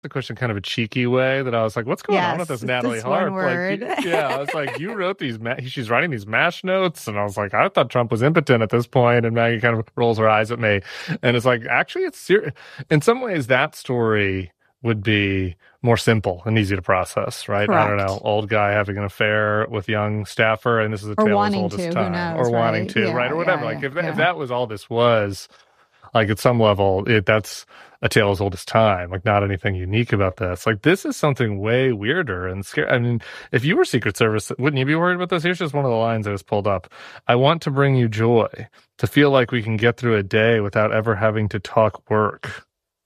the question kind of a cheeky way that I was like, what's going on with Yes, this it's Natalie this one Harp? word. Yeah, I was like, you wrote these, she's writing these MASH notes. And I was like, I thought Trump was impotent at this point. And Maggie kind of rolls her eyes at me. And it's like, actually, it's serious. In some ways, that story would be more simple and easy to process, right? I don't know, Correct. old guy having an affair with young staffer, and this is a Or tale as wanting old as to, who time, or knows, wanting right? to, right? Yeah, Or yeah, whatever. Like yeah, if yeah. that was all this was, like at some level, that's a tale as old as time. Like not anything unique about this. Like this is something way weirder and scary. I mean, if you were Secret Service, wouldn't you be worried about this? Here's just one of the lines I was pulled up. I want to bring you joy, to feel like we can get through a day without ever having to talk work.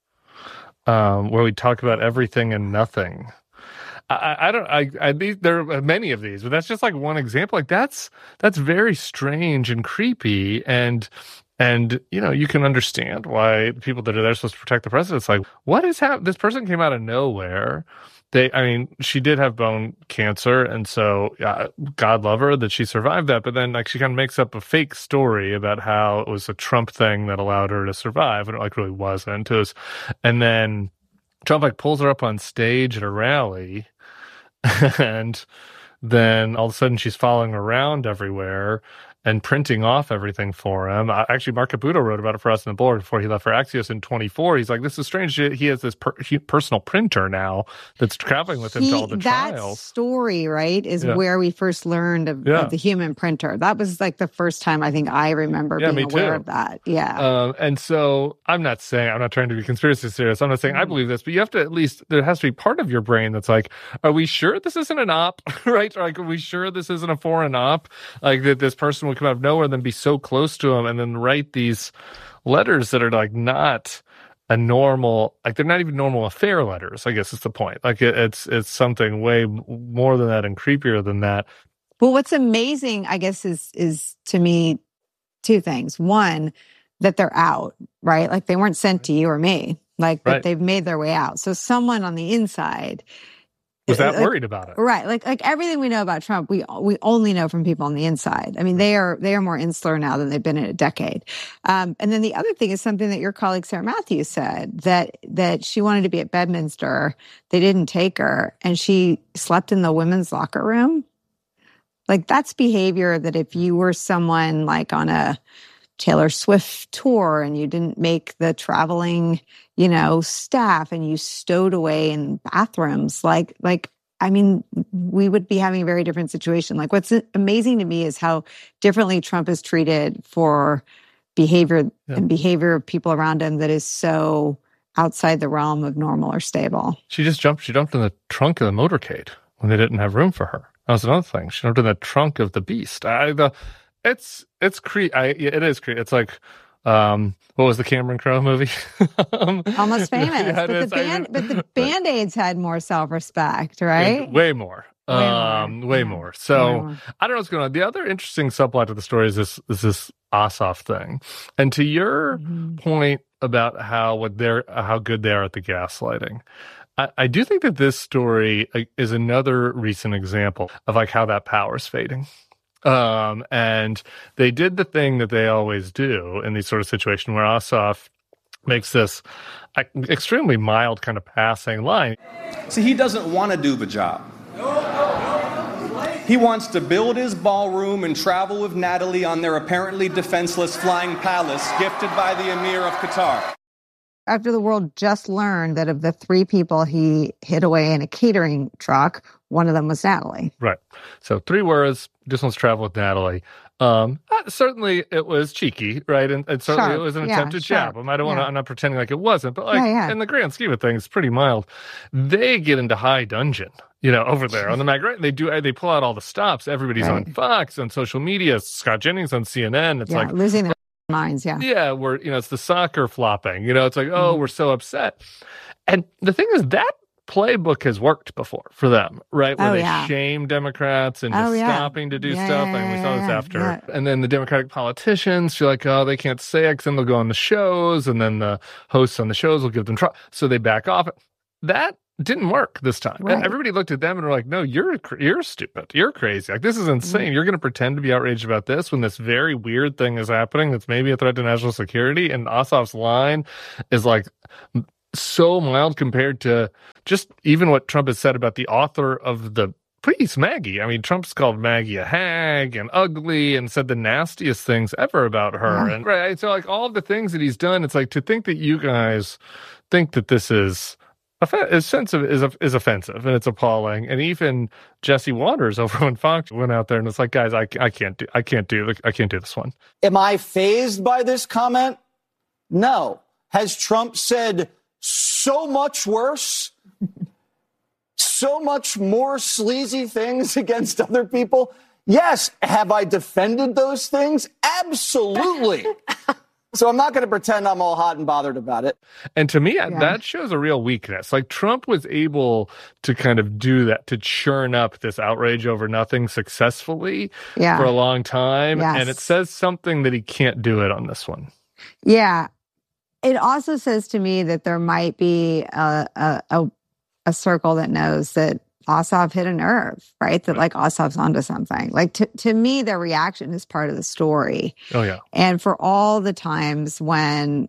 Where we talk about everything and nothing. I don't there are many of these, but that's just like one example. Like that's very strange and creepy, and you can understand why the people that are there supposed to protect the president. It's like, what is happening? This person came out of nowhere. I mean, she did have bone cancer, and so God love her that she survived that. But then, like, she kind of makes up a fake story about how it was a Trump thing that allowed her to survive, and it like really wasn't. And then Trump like pulls her up on stage at a rally, and then all of a sudden she's following around everywhere and printing off everything for him. Actually, Mark Caputo wrote about it for us in the board before he left for Axios in 24. He's like, this is strange. He has this personal printer now that's traveling with him to all the That trials. story, right, is where we first learned of the human printer. That was like the first time I think I remember being aware of that. Yeah. And so I'm not trying to be conspiracy theorist. I'm not saying I believe this, but you have to at least, there has to be part of your brain that's like, are we sure this isn't an op, right? Like, are we sure this isn't a foreign op? Like that this person would come out of nowhere and then be so close to him and then write these letters that are like not a normal, like they're not even normal affair letters, I guess is the point. Like it's something way more than that and creepier than that. Well, what's amazing, I guess, is to me, two things. One, that they're out, right? Like they weren't sent to you or me, like, but they've made their way out. So someone on the inside was that worried about it, right? Like everything we know about Trump, we only know from people on the inside. I mean, they are more insular now than they've been in a decade. And then the other thing is something that your colleague Sarah Matthews said, that she wanted to be at Bedminster, they didn't take her, and she slept in the women's locker room. Like that's behavior that if you were someone like on a Taylor Swift tour and you didn't make the traveling, staff, and you stowed away in bathrooms, like, I mean, we would be having a very different situation. Like what's amazing to me is how differently Trump is treated for behavior and behavior of people around him that is so outside the realm of normal or stable. She jumped in the trunk of the motorcade when they didn't have room for her. That was another thing. She jumped in the trunk of the Beast. It's it is creepy. It's like, what was the Cameron Crowe movie? Almost Famous. But the Band-Aids had more self-respect, right? Way more. Way more. So I don't know what's going on. The other interesting subplot to the story is this Ossoff thing. And to your point about how good they are at the gaslighting, I do think that this story is another recent example of like how that power is fading. And they did the thing that they always do in these sort of situations where Ossoff makes this extremely mild kind of passing line. See, he doesn't want to do the job. He wants to build his ballroom and travel with Natalie on their apparently defenseless flying palace gifted by the Emir of Qatar. After the world just learned that of the 3 people he hid away in a catering truck, one of them was Natalie. Right. So 3 words, just wants to travel with Natalie. Certainly it was cheeky, right? And certainly it was an attempt to jab him. I'm not pretending like it wasn't, but like in the grand scheme of things, it's pretty mild. They get into high dudgeon, over there on the mag, right? They pull out all the stops. Everybody's on Fox, on social media, Scott Jennings on CNN. It's like losing their minds. Yeah. We're, it's the soccer flopping, it's like, we're so upset. And the thing is that playbook has worked before for them, right? Where they shame Democrats and just stopping to do stuff. And we saw this after. And then the Democratic politicians feel like, they can't say it, because then they'll go on the shows, and then the hosts on the shows will give them trouble. So they back off. That didn't work this time. Right. And everybody looked at them and were like, no, you're stupid. You're crazy. Like, this is insane. You're going to pretend to be outraged about this when this very weird thing is happening that's maybe a threat to national security. And Ossoff's line is like, so mild compared to just even what Trump has said about the author of the piece, Maggie. I mean, Trump's called Maggie a hag and ugly and said the nastiest things ever about her. Yeah. And right, so like all of the things that he's done, it's like to think that you guys think that this is offensive is offensive, and it's appalling. And even Jesse Waters over on Fox went out there and it's like, guys, I can't do this one. Am I fazed by this comment? No. Has Trump said so much worse, so much more sleazy things against other people? Yes. Have I defended those things? Absolutely. So I'm not going to pretend I'm all hot and bothered about it. And to me, that shows a real weakness. Like Trump was able to kind of do that, to churn up this outrage over nothing successfully for a long time. Yes. And it says something that he can't do it on this one. Yeah. It also says to me that there might be a circle that knows that Ossoff hit a nerve, right? That like Ossoff's onto something. Like to me, their reaction is part of the story. Oh yeah. And for all the times when,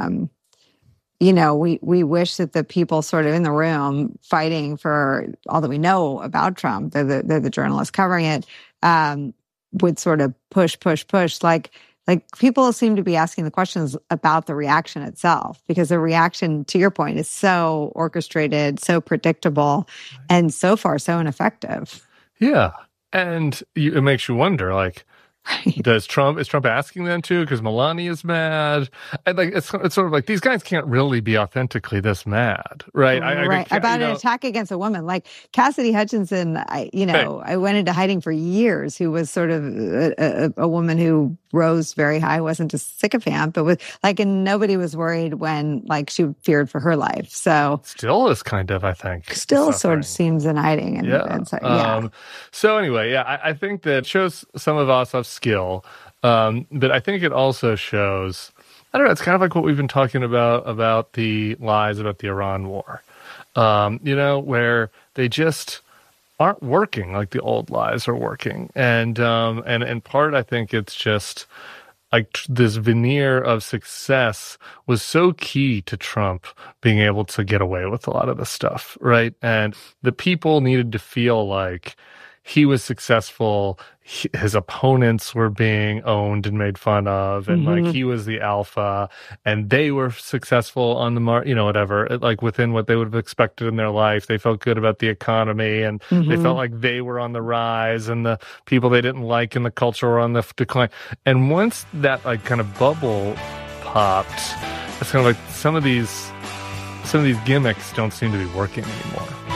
we wish that the people sort of in the room fighting for all that we know about Trump, they're the journalists covering it, would sort of push. Like people seem to be asking the questions about the reaction itself, because the reaction, to your point, is so orchestrated, so predictable, and so far so ineffective. Yeah. And it makes you wonder, like, is Trump asking them to? Because Melania is mad. And like it's sort of like these guys can't really be authentically this mad, right? About an attack against a woman, like Cassidy Hutchinson. I went into hiding for years. Who was sort of a woman who rose very high, wasn't a sycophant, but was like, and nobody was worried when like she feared for her life. So still is kind of, I think, still sort of seems in hiding. So anyway, I think that shows some of Ossoff's skill, but I think it also shows, I don't know, it's kind of like what we've been talking about the lies about the Iran war, where they just aren't working like the old lies are working. And in part, I think it's just like this veneer of success was so key to Trump being able to get away with a lot of this stuff, right? And the people needed to feel like he was successful, his opponents were being owned and made fun of, and like he was the alpha, and they were successful on the whatever, like within what they would have expected in their life. They felt good about the economy, and they felt like they were on the rise, and the people they didn't like in the culture were on the decline. And once that like kind of bubble popped, it's kind of like some of these gimmicks don't seem to be working anymore.